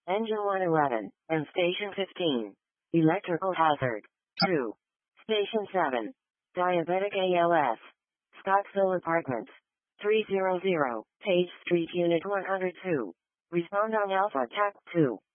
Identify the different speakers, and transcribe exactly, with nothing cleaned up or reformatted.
Speaker 1: Engine one eleven, and Station fifteen. Electrical hazard. two. Station seven. Diabetic A L S. Scottsville Apartments. three hundred, Page Street Unit one hundred two. Respond on Alpha T A C two.